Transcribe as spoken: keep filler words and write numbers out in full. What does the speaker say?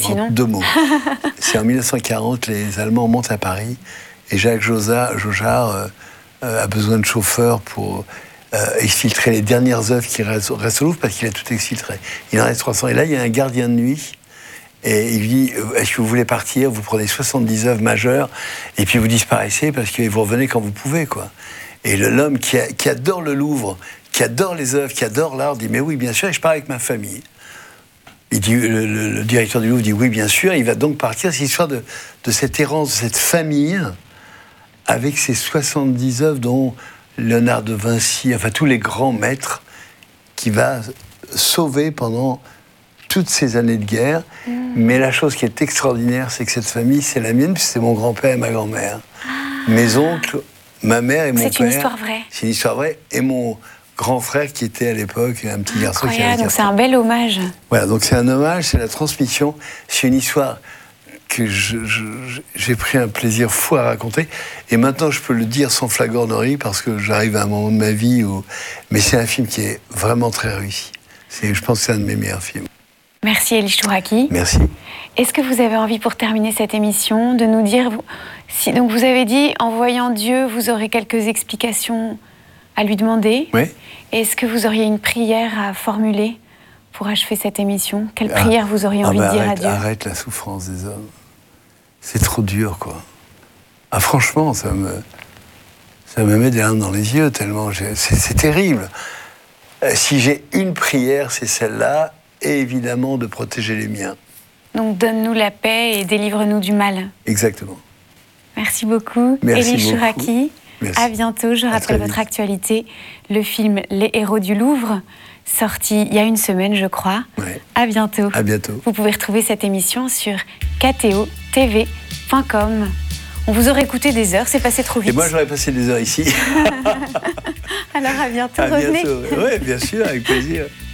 sinon. En deux mots. C'est en mille neuf cent quarante, les Allemands montent à Paris et Jacques Jaujard, Jaujard euh, euh, a besoin de chauffeurs pour euh, exfiltrer les dernières œuvres qui restent, restent au Louvre parce qu'il a tout exfiltré. Il en reste trois cents. Et là, il y a un gardien de nuit. Et il dit, est-ce que vous voulez partir? Vous prenez soixante-dix œuvres majeures et puis vous disparaissez parce que vous revenez quand vous pouvez, quoi. Et le, l'homme qui, a, qui adore le Louvre, qui adore les œuvres, qui adore l'art, dit, mais oui, bien sûr, et je pars avec ma famille. Il dit, le, le, le directeur du Louvre dit, oui, bien sûr, il va donc partir. C'est l'histoire de, de cette errance, de cette famille, avec ces soixante-dix œuvres dont Léonard de Vinci, enfin tous les grands maîtres, qui va sauver pendant toutes ces années de guerre. Mmh. Mais la chose qui est extraordinaire, c'est que cette famille, c'est la mienne, puisque c'est mon grand-père et ma grand-mère. Ah. Mes oncles, ma mère et mon c'est père. C'est une histoire vraie. C'est une histoire vraie. Et mon grand frère, qui était à l'époque un petit garçon. Incroyable, qui avait donc c'est un bel hommage. Voilà, donc c'est un hommage, c'est la transmission. C'est une histoire que je, je, j'ai pris un plaisir fou à raconter. Et maintenant, je peux le dire sans flagornerie, parce que j'arrive à un moment de ma vie où... Mais c'est un film qui est vraiment très réussi. C'est, je pense que c'est un de mes meilleurs films. Merci Elie Chouraki. Merci. Est-ce que vous avez envie, pour terminer cette émission, de nous dire... Si, donc vous avez dit, en voyant Dieu, vous aurez quelques explications à lui demander. Oui. Est-ce que vous auriez une prière à formuler pour achever cette émission? Quelle ah, prière vous auriez ah envie bah de dire arrête, à Dieu? Arrête la souffrance des hommes. C'est trop dur, quoi. Ah, franchement, ça me, ça me met des larmes dans les yeux, tellement... J'ai, c'est, c'est terrible. Euh, si j'ai une prière, c'est celle-là, et évidemment de protéger les miens. Donc donne-nous la paix et délivre-nous du mal. Exactement. Merci beaucoup, Elie Chouraki. À bientôt. Je rappelle votre actualité, le film Les Héros du Louvre, sorti il y a une semaine, je crois. Ouais. À bientôt. À bientôt. Vous pouvez retrouver cette émission sur k t o t v point com. On vous aurait écouté des heures, c'est passé trop vite. Et moi, j'aurais passé des heures ici. Alors à bientôt, à revenez. Oui, bien sûr, avec plaisir.